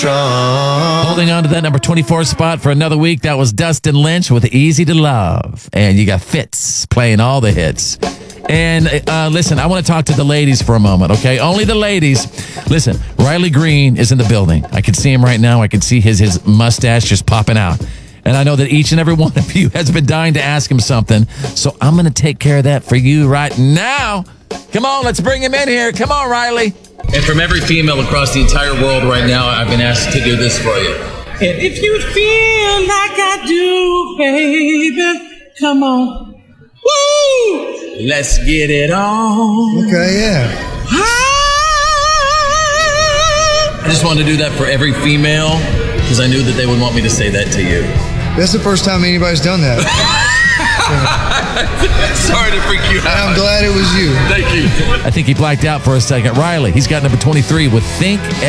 Holding on to that number 24 spot for another week, that was Dustin Lynch with Easy to Love. And you got Fitz playing all the hits. And listen, I want to talk to the ladies for a moment, okay? Only the ladies. Listen, Riley Green is in the building. I can see him right now. I can see his mustache just popping out. And I know that each and every one of you has been dying to ask him something. So I'm going to take care of that for you right now. Come on, let's bring him in here. Come on, Riley. And from every female across the entire world right now, I've been asked to do this for you. And if you feel like I do, baby, come on. Woo! Let's get it on. Okay, yeah. I just wanted to do that for every female because I knew that they would want me to say that to you. That's the first time anybody's done that. Sorry to freak you out. And I'm glad it was you. Thank you. I think he blacked out for a second. Riley, he's got number 23 with Think